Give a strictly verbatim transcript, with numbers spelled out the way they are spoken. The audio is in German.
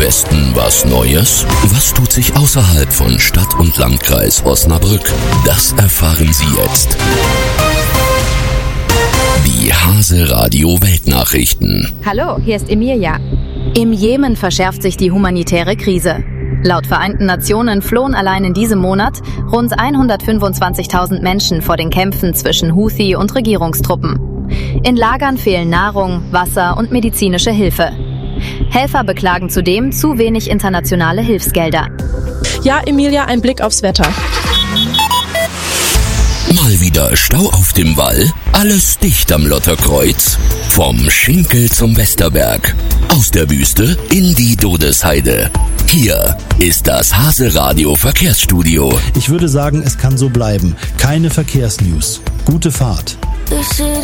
Westen was Neues? Was tut sich außerhalb von Stadt und Landkreis Osnabrück? Das erfahren Sie jetzt. Die Hase Radio Weltnachrichten. Hallo, hier ist Emilia. Im Jemen verschärft sich die humanitäre Krise. Laut Vereinten Nationen flohen allein in diesem Monat rund hundertfünfundzwanzigtausend Menschen vor den Kämpfen zwischen Houthi und Regierungstruppen. In Lagern fehlen Nahrung, Wasser und medizinische Hilfe. Helfer beklagen zudem zu wenig internationale Hilfsgelder. Ja, Emilia, ein Blick aufs Wetter. Mal wieder Stau auf dem Wall, alles dicht am Lotterkreuz. Vom Schinkel zum Westerberg, aus der Wüste in die Dodesheide. Hier ist das Hase Radio Verkehrsstudio. Ich würde sagen, es kann so bleiben. Keine Verkehrsnews. Gute Fahrt.